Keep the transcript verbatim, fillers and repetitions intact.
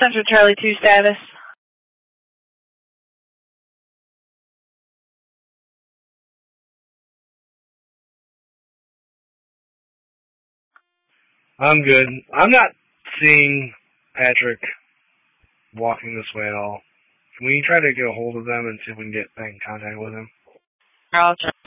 Central Charlie two status. I'm good. I'm not seeing Patrick walking this way at all. Can we try to get a hold of them and see if we can get back in contact with him? I'll try.